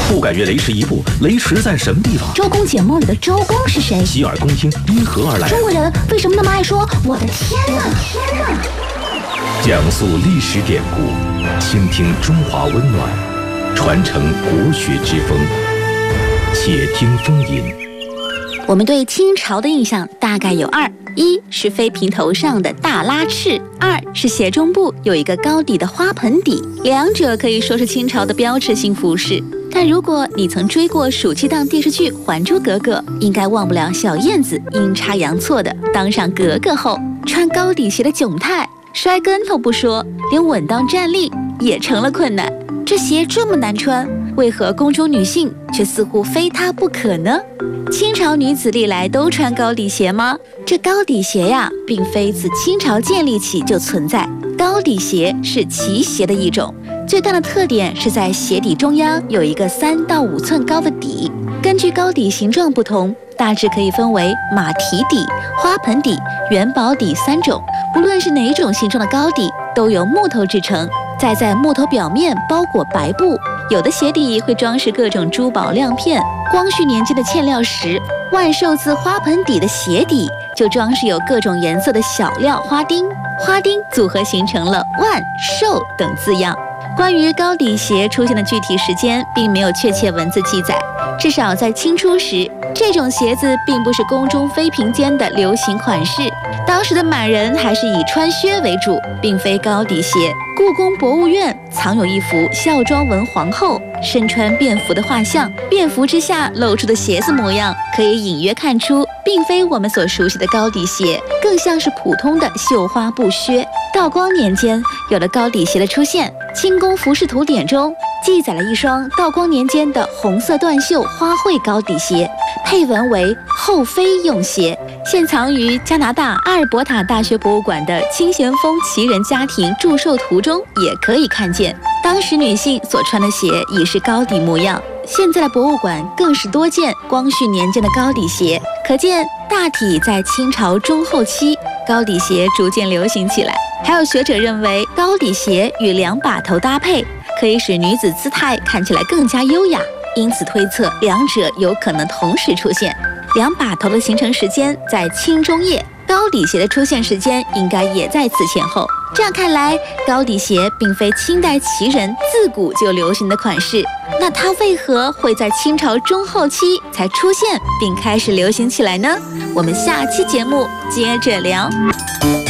不敢越雷池一步，雷池在什么地方？ 周公解梦里的周公是谁？ 洗耳恭听因何而来？ 中国人为什么那么爱说我的天哪？ 讲述历史典故，倾听中华温暖，传承国学之风。且听风吟。 我们对清朝的印象大概有二：一是妃嫔头上的大拉翅，二是鞋中部有一个高底的花盆底，两者可以说是清朝的标志性服饰。但如果你曾追过暑期档电视剧《还珠格格》，应该忘不了小燕子阴差阳错的当上格格后，穿高底鞋的窘态，摔跟头不说，连稳当站立也成了困难。这鞋这么难穿，为何宫中女性却似乎非它不可呢？清朝女子历来都穿高底鞋吗？这高底鞋呀，并非自清朝建立起就存在。高底鞋是旗鞋的一种，最大的特点是在鞋底中央有一个3到5寸高的底。根据高底形状不同，大致可以分为马蹄底、花盆底、元宝底3种。无论是哪种形状的高底，都由木头制成，再在木头表面包裹白布。有的鞋底会装饰各种珠宝亮片。光绪年间的嵌料石万寿字花盆底的鞋底就装饰有各种颜色的小料花钉，花钉组合形成了万寿等字样。关于高底鞋出现的具体时间并没有确切文字记载，至少在清初时，这种鞋子并不是宫中妃嫔间的流行款式。当时的满人还是以穿靴为主，并非高底鞋。故宫博物院藏有一幅孝庄文皇后身穿便服的画像，便服之下露出的鞋子模样，可以隐约看出，并非我们所熟悉的高底鞋，更像是普通的绣花布靴。道光年间有了高底鞋的出现，《清宫服饰图典》中记载了一双道光年间的红色缎绣花卉高底鞋，配文为后妃用鞋，现藏于加拿大阿尔伯塔大学博物馆的清咸丰旗人家庭祝寿图中也可以看见。当时女性所穿的鞋已是高底模样，现在的博物馆更是多见光绪年间的高底鞋，可见大体在清朝中后期，高底鞋逐渐流行起来。还有学者认为，高底鞋与2把头搭配，可以使女子姿态看起来更加优雅，因此推测两者有可能同时出现。2把头的形成时间在清中叶，高底鞋的出现时间应该也在此前后。这样看来，高底鞋并非清代旗人自古就流行的款式，那它为何会在清朝中后期才出现并开始流行起来呢？我们下期节目接着聊。